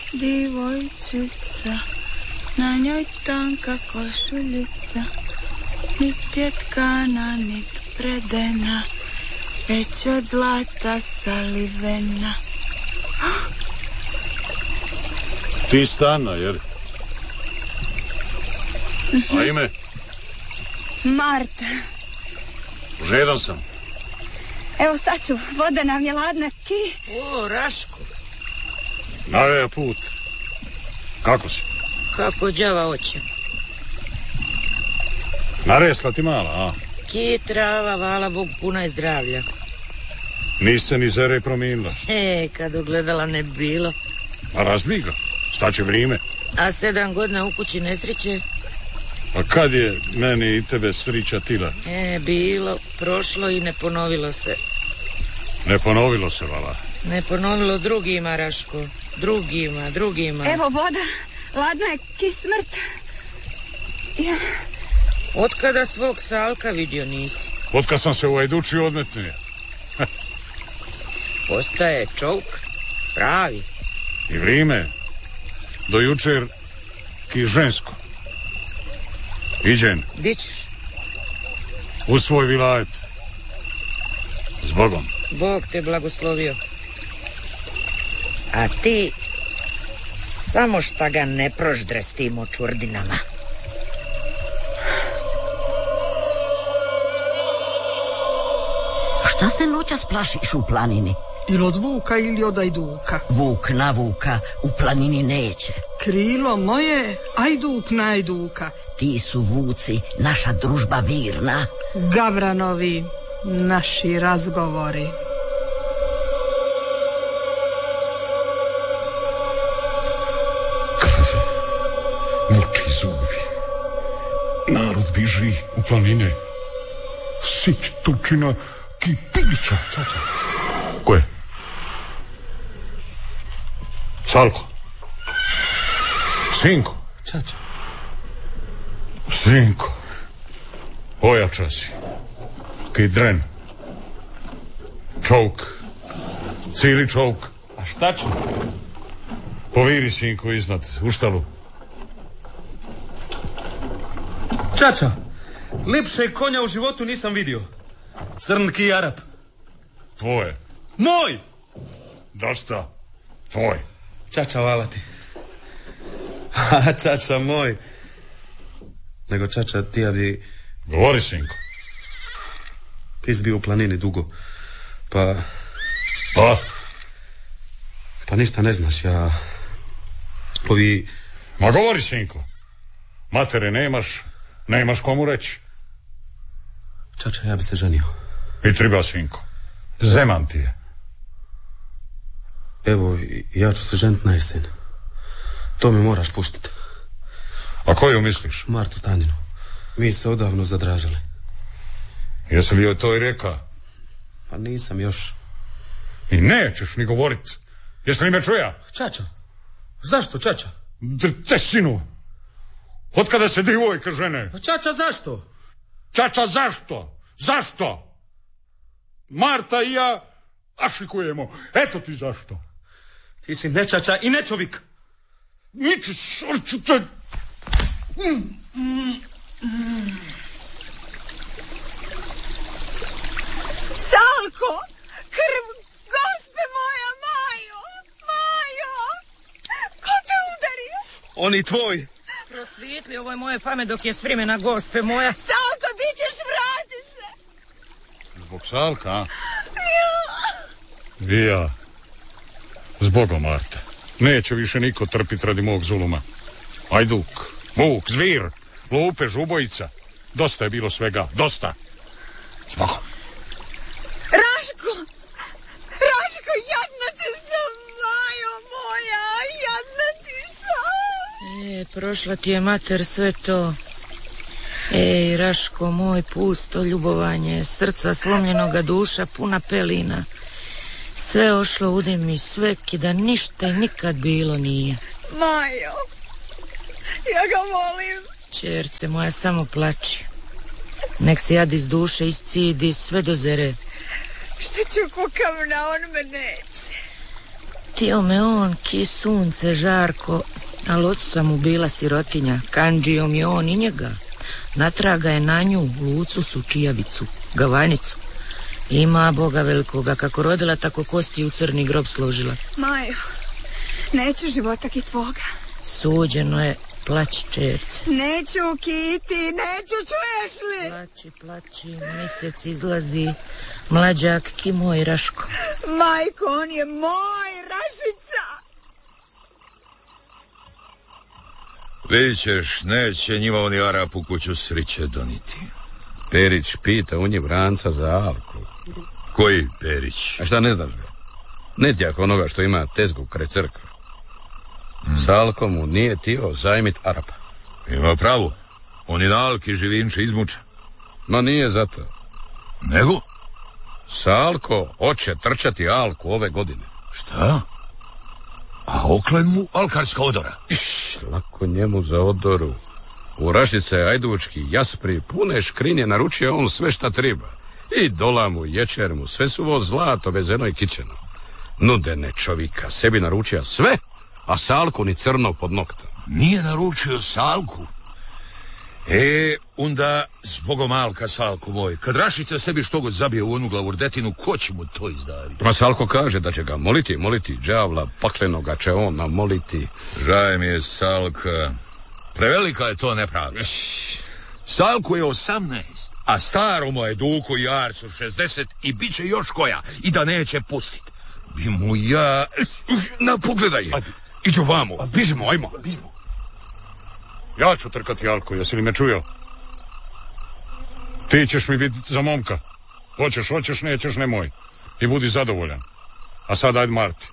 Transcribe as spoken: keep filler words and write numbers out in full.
divojčica, na njoj tanka košuljica, nit je tkana, nit predena, već od zlata salivena. Ti Stana, jer? A ime? Marta. Žedan sam. Evo sad ću, voda nam je ladna, ki. O, Raško. Naveo put. Kako si? Kako đava oće. Naresla ti mala, a? Ki trava, vala Bog, puna je zdravlja. Nisi se ni zere promijenila. E, kad ugledala ne bilo. A razbij ga, staće vrijeme. A sedam godina u kući nesreće? A kad je meni i tebe srića tila? E, bilo, prošlo i ne ponovilo se. Ne ponovilo se, vala. Ne ponovilo drugima, Raško. Drugima, drugima. Evo voda, ladna je ki smrt. Ja. Otkada svog Salka vidio nisi? Otkad sam se u Ajduči odmetnio. Postaje čovk, pravi. I vrijeme. Do jučer ki žensko. Iđen. Di ćeš? U svoj vilajet. S Bogom. Bog te blagoslovio. A ti samo šta ga ne proždre s tim očurdinama. Šta se noćas plašiš u planini? Ili od vuka ili od ajduka. Vuk na vuka u planini neće. Krilo moje, ajduk na ajduka. Ti su vuci, naša družba virna. Gavranovi, naši razgovori. Krve, vuči zubi. Narod biži u planine. Sić tučina kipilića. Čača. Ko je? Salko. Sinko. Čača. Sinko. Ojača si. Kidren. Čovk. Cili čovk. A šta ću? Poviri, sinko, iznad, u štalu. Čača, lipše konja u životu nisam vidio. Crn ki Arap. Tvoje. Moj! Dosta. Tvoj. Čača, hvala ti. A, čača moj. Nego, čača, ti ja bi... Govori, sinko. Ti si bio u planini dugo. Pa... Pa? Pa ništa ne znaš, ja... Ovi... Ma govori, sinko. Matere nemaš, nemaš komu reći. Čača, ja bi se ženio. I treba, sinko. Zeman ti je. Evo, ja ću se ženiti na jesen. To me moraš puštiti. A koju misliš? Martu Tanjinu. Mi se odavno zadražali. Jesi li joj to i reka? Pa nisam još. I nećeš ni govorit. Jesi li me čuja? Čača, zašto, čača? Te sinu. Otkada se divojka žene? Pa čača, zašto? Čača, zašto? Zašto? Marta i ja ašikujemo. Eto ti zašto. Ti si nečača i nečovik. Ničeš, ali ću te... Salko, krv, gospe moja, Majo, Majo, ko te udario? Oni tvoj. Prosvijetli, ovo je moje pamet dok je s vremena, gospe moja. Salko, ti ćeš, vrati se. Zbog Salka, a? Ja. I ja. Zbogom, Marta. Neće više niko trpit radi mog zuluma. Ajduk, vuk, zvir, lupež, ubojica. Dosta je bilo svega, dosta. Zbogom. Raško, Raško, jadna ti sam, Majo moja, jadna ti sam. E, prošla ti je mater sve to. Ej, Raško moj, pusto ljubovanje, srca slomljenoga, duša puna pelina. Sve ošlo u dim i sve kida ništa i nikad bilo nije. Majo, ja ga volim. Čerce moja, samo plači. Nek se jad iz duše iscidi sve do zere. Što ću kukavna, on me neće. Htio me on, ki sunce, žarko, ali ocu sam mu bila sirotinja. Kanđio mi on i njega. Natraga je na nju, Lucu su čijavicu, gavanicu. Ima Boga velikoga, kako rodila, tako kosti u crni grob složila. Majo, neću života ki tvoga. Suđeno je, plaći čerce. Neću Kiti, neću, čuješ li? Plaći, plaći, mjesec izlazi, mlađak ki moj Raško. Majko, on je moj, Rašica. Vidit ćeš, neće njima oni Arap u kuću sriće doniti. Perić pita u nje Vranca za Alku. Koji Perić? A šta ne znaš ga? Netjak onoga što ima tezgu kraj crkve. Hmm. S Alkom mu nije tio zajmit Arapa. Ima pravo. On je na Alki živinče izmuča. Ma nije zato. Nego? Salko hoće trčati Alku ove godine. Šta? A oklen mu alkarska odora? Iš, lako njemu za odoru. U Rašice ajdučki jaspri pune škrinje naručio on sve šta treba. I dola mu, ječer mu, sve su vo zlato vezeno i kićeno. Nudene čovika, sebi naručio sve, a Salku ni crno pod nokta. Nije naručio Salku? E, onda zbogom Alka, Salko moj, kad Rašica sebi što god zabije u onu glavurdetinu, ko će mu to izdaviti? Ma Salko kaže da će ga moliti, moliti đavla paklenoga će on namoliti. Žaj mi je Salka. Prevelika je to nepravda. Salku je osamnaest, a staromu je Duku i Arcu šezdeset i bit će još koja i da neće pustit. Bi mu ja... Na, pogledaj je. Iđu vamo, bižimo, ajmo. Bižimo. Ja ću trkati Alku, jesi li me čuo? Ti ćeš mi biti za momka. Hoćeš, hoćeš, nećeš, nemoj. I budi zadovoljan. A sad ajde Marti.